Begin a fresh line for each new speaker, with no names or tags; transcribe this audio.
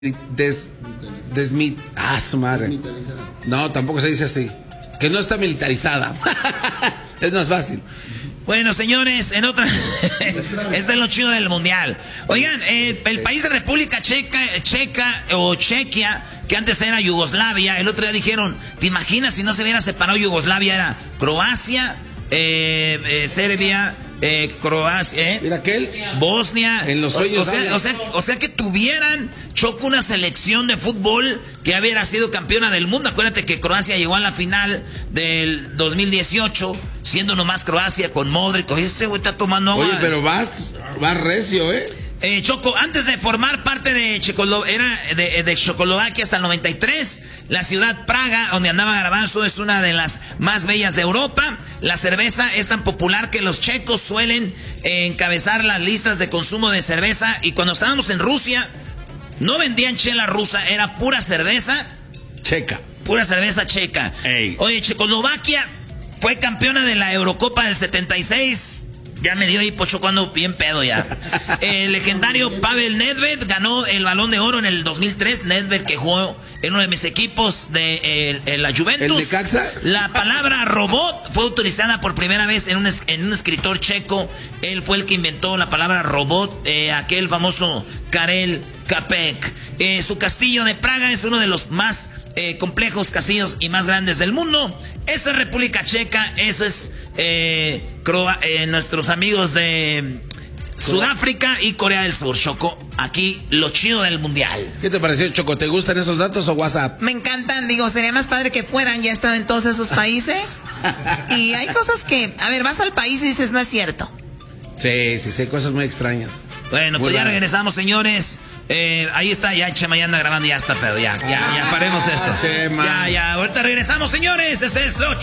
Su madre. No, tampoco se dice así. Que no está militarizada. Es más fácil.
Bueno, señores, en otra... Este es lo chido del mundial. Oigan, el país de República Checa o Chequia, que antes era Yugoslavia, el otro día dijeron, ¿te imaginas si no se hubiera separado Yugoslavia? Era Croacia, Serbia, Croacia,
Mira aquel,
Bosnia.
en los sueños.
O sea que tuvieran, Choco, una selección de fútbol que hubiera sido campeona del mundo. Acuérdate que Croacia llegó a la final del 2018, siendo nomás Croacia con Modric. Oye, este güey está tomando agua.
Oye, pero vas recio,
Choco, antes de formar parte de Checoslovaquia hasta el 93, la ciudad Praga, donde andaba grabando, es una de las más bellas de Europa. La cerveza es tan popular que los checos suelen encabezar las listas de consumo de cerveza. Y cuando estábamos en Rusia, no vendían chela rusa, era pura cerveza
checa.
Pura cerveza checa.
Ey.
Oye, Checoslovaquia fue campeona de la Eurocopa del 76. Ya me dio ahí Pocho cuando bien pedo ya. El legendario Pavel Nedved ganó el Balón de Oro en el 2003. Nedved, que jugó en uno de mis equipos de la Juventus.
¿El Necaxa?
La palabra robot fue utilizada por primera vez en un escritor checo. Él fue el que inventó la palabra robot, aquel famoso Karel Čapek. Su castillo de Praga es uno de los más complejos castillos y más grandes del mundo. Esa es República Checa. Eso es nuestros amigos de Sudáfrica y Corea del Sur. Choco, aquí lo chido del mundial.
¿Qué te pareció, Choco? ¿Te gustan esos datos o WhatsApp?
Me encantan, digo, sería más padre que fueran. Ya he estado en todos esos países. Y hay cosas que, a ver, vas al país y dices, no es cierto.
Sí, cosas muy extrañas.
Bueno, pues ya regresamos, señores. Ahí está, ya Chema ya anda grabando, ya está, pero ya paremos esto.
Chema.
Ya, ahorita regresamos, señores. Este es lo